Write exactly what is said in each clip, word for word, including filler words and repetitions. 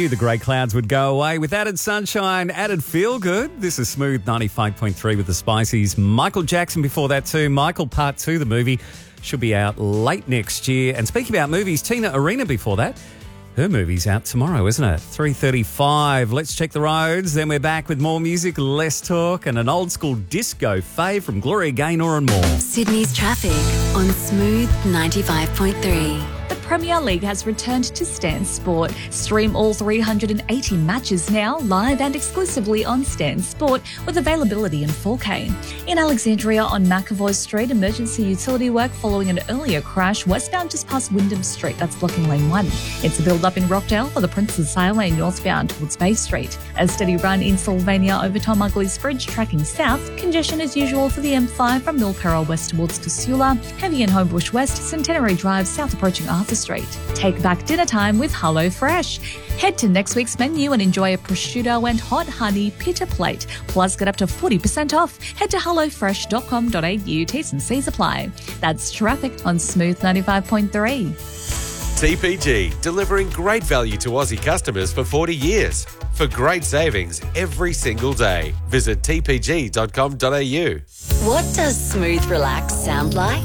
knew the grey clouds would go away with added sunshine, added feel good. This is Smooth ninety-five point three with the Spiceys. Michael Jackson before that too. Michael Part two, the movie, should be out late next year. And speaking about movies, Tina Arena before that. Her movie's out tomorrow, isn't it? three thirty-five. Let's check the roads. Then we're back with more music, less talk, and an old school disco fave from Gloria Gaynor and more. Sydney's traffic on Smooth ninety-five point three. The Premier League has returned to Stan Sport. Stream all three hundred eighty matches now, live and exclusively on Stan Sport, with availability in four K. In Alexandria on McAvoy Street, emergency utility work following an earlier crash westbound just past Wyndham Street. That's blocking lane one. It's a build-up in Rockdale for the Prince's Highway northbound towards Bay Street. A steady run in Sylvania over Tom Ugley's Bridge tracking south. Congestion as usual for the M five from Milperra west towards Casula. Heavy in Homebush West, Centenary Drive south approaching Arthur Street. Take back dinner time with HelloFresh. Head to next week's menu and enjoy a prosciutto and hot honey pita plate. Plus, get up to forty percent off. Head to hello fresh dot com dot a u. T's and C's apply. That's traffic on Smooth ninety-five point three. T P G, delivering great value to Aussie customers for forty years. For great savings every single day. Visit t p g dot com dot a u. What does Smooth Relax sound like?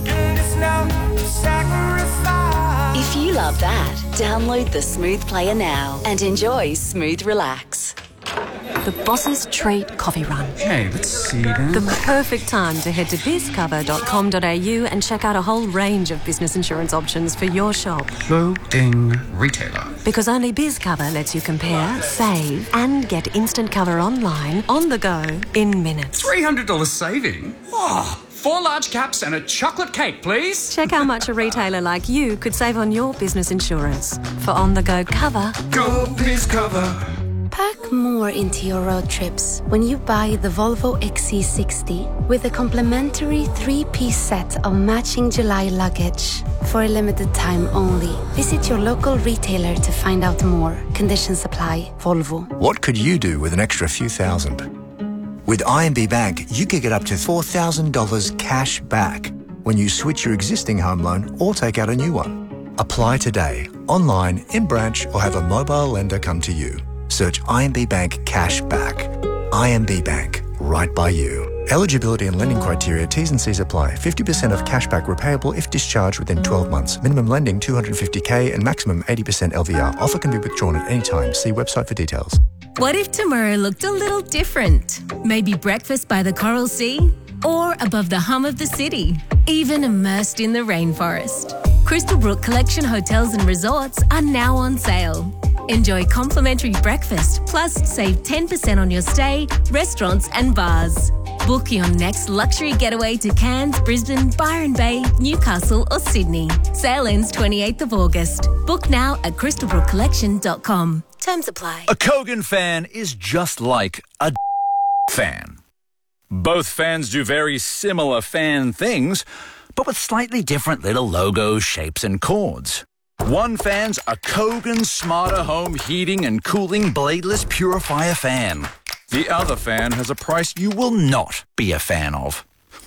If you love that, download the Smooth Player now and enjoy Smooth Relax. The Boss's Treat Coffee Run. Okay, let's see then. The perfect time to head to biz cover dot com dot a u and check out a whole range of business insurance options for your shop. Loading retailer. Because only BizCover lets you compare, save, and get instant cover online, on the go, in minutes. three hundred dollars saving? Oh, four large caps and a chocolate cake, please. Check how much a retailer like you could save on your business insurance. For on-the-go cover, Go BizCover. Pack more into your road trips when you buy the Volvo X C sixty with a complimentary three-piece set of matching July luggage. For a limited time only. Visit your local retailer to find out more. Conditions apply. Volvo. What could you do with an extra few thousand? With I M B Bank, you could get up to four thousand dollars cash back when you switch your existing home loan or take out a new one. Apply today, online, in branch, or have a mobile lender come to you. Search I M B Bank Cash Back. I M B Bank, right by you. Eligibility and lending criteria, T's and C's apply. fifty percent of cashback repayable if discharged within twelve months. Minimum lending two hundred fifty thousand and maximum eighty percent L V R. Offer can be withdrawn at any time. See website for details. What if tomorrow looked a little different? Maybe breakfast by the Coral Sea? Or above the hum of the city? Even immersed in the rainforest? Crystal Brook Collection Hotels and Resorts are now on sale. Enjoy complimentary breakfast, plus save ten percent on your stay, restaurants and bars. Book your next luxury getaway to Cairns, Brisbane, Byron Bay, Newcastle or Sydney. Sale ends twenty-eighth of August. Book now at crystal brook collection dot com. Terms apply. A Kogan fan is just like a fan. Both fans do very similar fan things, but with slightly different little logos, shapes and chords. One fan's a Kogan Smarter Home Heating and Cooling Bladeless Purifier fan. The other fan has a price you will not be a fan of.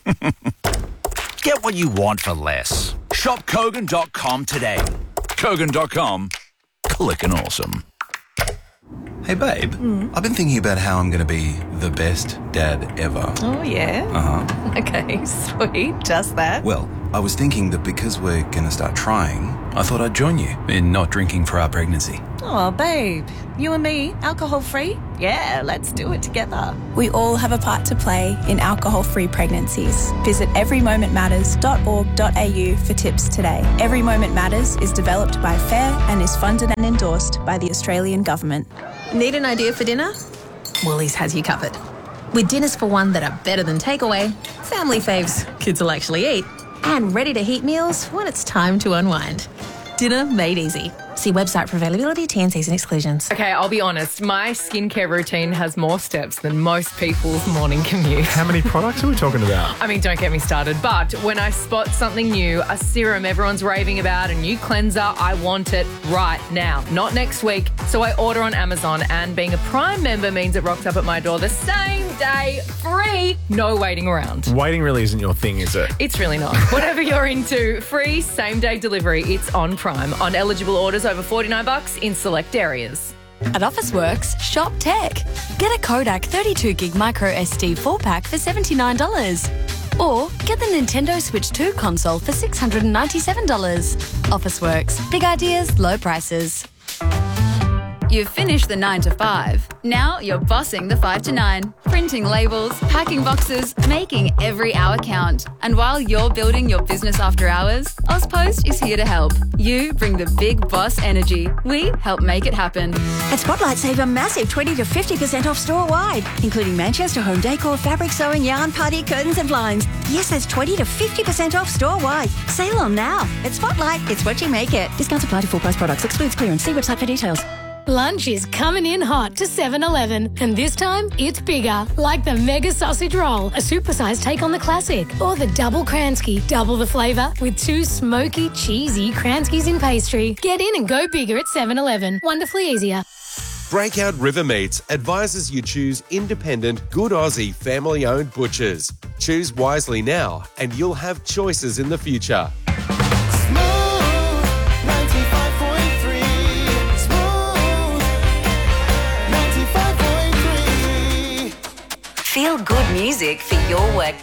Get what you want for less. Shop Kogan dot com today. Kogan dot com. Clickin' awesome. Hey, babe, mm. I've been thinking about how I'm going to be the best dad ever. Oh, yeah? Uh-huh. Okay, sweet. Just that. Well, I was thinking that because we're going to start trying, I thought I'd join you in not drinking for our pregnancy. Oh, babe. You and me, alcohol-free? Yeah, let's do it together. We all have a part to play in alcohol-free pregnancies. Visit every moment matters dot org dot a u for tips today. Every Moment Matters is developed by FAIR and is funded and endorsed by the Australian Government. Need an idea for dinner? Woolies has you covered. With dinners for one that are better than takeaway, family faves kids will actually eat, and ready-to-heat meals when it's time to unwind. Dinner made easy. See website for availability, T and Cs and exclusions. Okay, I'll be honest. My skincare routine has more steps than most people's morning commute. How many products are we talking about? I mean, don't get me started. But when I spot something new, a serum everyone's raving about, a new cleanser, I want it right now, not next week. So I order on Amazon, and being a Prime member means it rocks up at my door the same day, free, no waiting around. Waiting really isn't your thing, is it? It's really not. Whatever you're into, free same-day delivery, it's on Prime. On eligible orders over forty-nine bucks in select areas. At Officeworks, shop tech. Get a Kodak thirty-two gig micro S D four pack for seventy-nine dollars. Or get the Nintendo Switch two console for six hundred ninety-seven dollars. Officeworks. Big ideas, low prices. You've finished the nine to five. Now you're bossing the five to nine. Printing labels, packing boxes, making every hour count. And while you're building your business after hours, Ozpost is here to help. You bring the big boss energy. We help make it happen. At Spotlight, save a massive twenty to fifty percent off store-wide, including Manchester home decor, fabric sewing, yarn, party, curtains and blinds. Yes, that's twenty to fifty percent off store-wide. Sale on now. At Spotlight, it's what you make it. Discounts apply to full-price products. Excludes clearance. See website for details. Lunch is coming in hot to seven eleven, and this time it's bigger, like the Mega Sausage Roll, a supersized take on the classic, or the Double Kransky, double the flavour with two smoky, cheesy Kranskys in pastry. Get in and go bigger at seven eleven. Wonderfully easier. Breakout River Meats advises you choose independent, good Aussie, family-owned butchers. Choose wisely now, and you'll have choices in the future. Feel good music for your workday.